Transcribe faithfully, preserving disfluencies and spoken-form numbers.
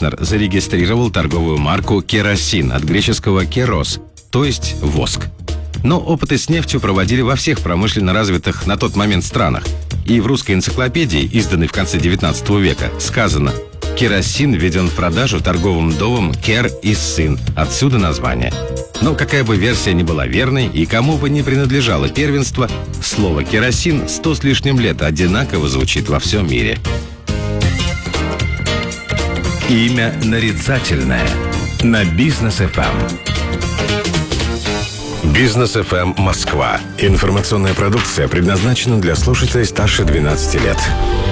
Герстнер зарегистрировал торговую марку «Керосин» от греческого «керос», то есть «воск». Но опыты с нефтью проводили во всех промышленно развитых на тот момент странах. И в русской энциклопедии, изданной в конце девятнадцатого века, сказано: «Керосин введен в продажу торговым домом Кер и Сын». Отсюда название. Но какая бы версия ни была верной и кому бы ни принадлежало первенство, слово «керосин» сто с лишним лет одинаково звучит во всем мире. Имя нарицательное на Бизнес эф эм. Бизнес эф эм Москва. Информационная продукция предназначена для слушателей старше двенадцати лет.